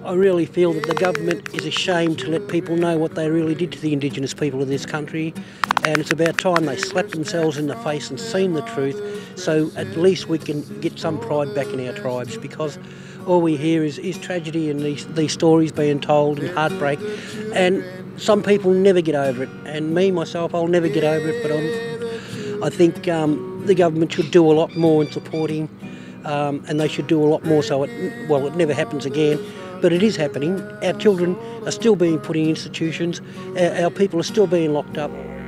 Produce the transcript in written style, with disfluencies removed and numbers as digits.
I really feel that the government is ashamed to let people know what they really did to the Indigenous people of this country, and it's about time they slapped themselves in the face and seen the truth, so at least we can get some pride back in our tribes, because all we hear is tragedy and these stories being told and heartbreak, and some people never get over it, and me, myself, I'll never get over it, but I think the government should do a lot more in supporting, and they should do a lot more so it never happens again. But it is happening. Our children are still being put in institutions. Our people are still being locked up.